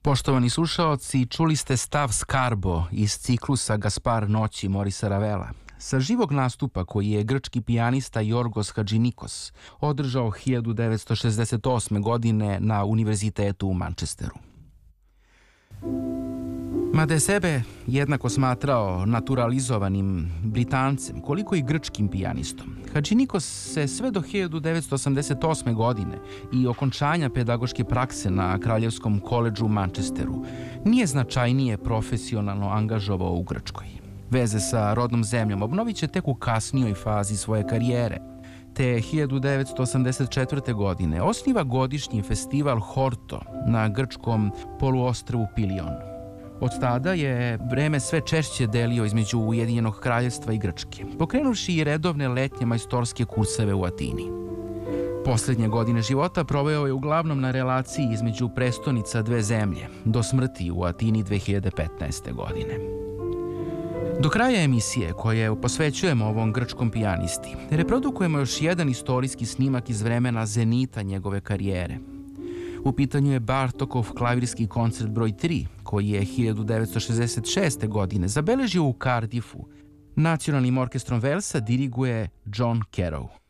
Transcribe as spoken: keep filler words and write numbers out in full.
Poštovani slušaoci, čuli ste stav Skarbo iz ciklusa Gaspar noći Morisa Ravela, sa živog nastupa koji je grčki pijanista Jorgos Hadžinikos održao hiljadu devetsto šezdeset osme. godine na Univerzitetu u Manchesteru. Mada je sebe jednako smatrao naturalizovanim Britancem, koliko i grčkim pijanistom, Hadžinikos se sve do hiljadu devetsto osamdeset osme. godine i okončanja pedagoške prakse na Kraljevskom koledžu u Manchesteru nije značajnije profesionalno angažovao u Grčkoj. Veze sa rodnom zemljom obnovit će tek u kasnijoj fazi svoje karijere, te hiljadu devetsto osamdeset četvrte. godine osniva godišnji festival Horto na grčkom poluostrvu Pilion. Od tada je vreme sve češće delio između Ujedinjenog kraljevstva i Grčke, pokrenuvši i redovne letnje majstorske kurseve u Atini. Poslednje godine života proveo je uglavnom na relaciji između prestonica dve zemlje, do smrti u Atini dve hiljade petnaeste. godine. Do kraja emisije, koje posvećujemo ovom grčkom pijanisti, reprodukujemo još jedan istorijski snimak iz vremena zenita njegove karijere. U pitanju je Bartokov klavirski koncert broj tri, koji je hiljadu devetsto šezdeset šeste. godine zabeležio u Cardiffu. Nacionalnim orkestrom Velsa diriguje John Carew.